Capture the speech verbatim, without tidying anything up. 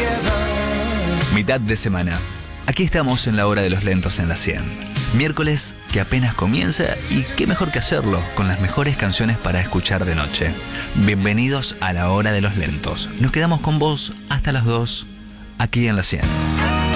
Mitad de semana. Aquí estamos en la hora de los lentos en la cien. Miércoles que apenas comienza y qué mejor que hacerlo con las mejores canciones para escuchar de noche. Bienvenidos a la hora de los lentos. Nos quedamos con vos hasta las dos aquí en la cien.